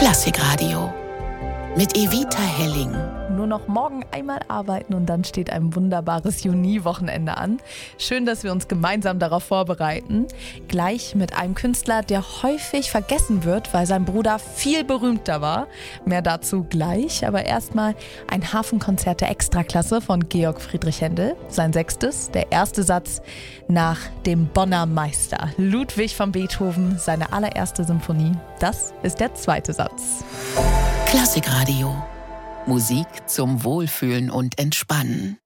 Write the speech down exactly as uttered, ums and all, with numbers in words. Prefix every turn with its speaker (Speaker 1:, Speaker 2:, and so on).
Speaker 1: Klassikradio mit Evita Helling.
Speaker 2: Nur noch morgen einmal arbeiten und dann steht ein wunderbares Juni-Wochenende an. Schön, dass wir uns gemeinsam darauf vorbereiten. Gleich mit einem Künstler, der häufig vergessen wird, weil sein Bruder viel berühmter war. Mehr dazu gleich, aber erstmal ein Hafenkonzert der Extraklasse von Georg Friedrich Händel. Sein sechstes, der erste Satz nach dem Bonner Meister Ludwig van Beethoven, seine allererste Symphonie. Das ist der zweite Satz.
Speaker 1: Klassikradio. Musik zum Wohlfühlen und Entspannen.